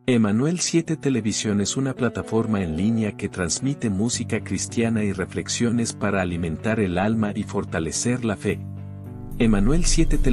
Emanuel 7 Televisión es una plataforma en línea que transmite música cristiana y reflexiones para alimentar el alma y fortalecer la fe. Emanuel 7